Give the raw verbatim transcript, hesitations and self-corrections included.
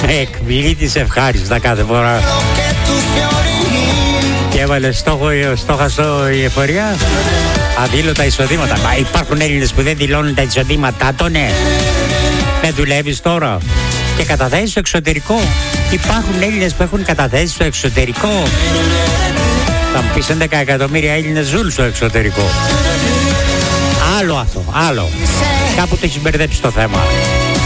εκπλήττης ευχάριστα κάθε φορά. Και έβαλε στόχο, στόχαστο η εφορία. Αδήλωτα εισοδήματα. Μα υπάρχουν Έλληνες που δεν δηλώνουν τα εισοδήματά των, ναι. Δεν δουλεύεις τώρα και καταθέσεις στο εξωτερικό. Υπάρχουν Έλληνες που έχουν καταθέσει στο εξωτερικό. Θα μου πεις έντεκα εκατομμύρια Έλληνες ζουν στο εξωτερικό. Άλλο αυτό, άλλο. Κάπου το έχει μπερδέψει το θέμα.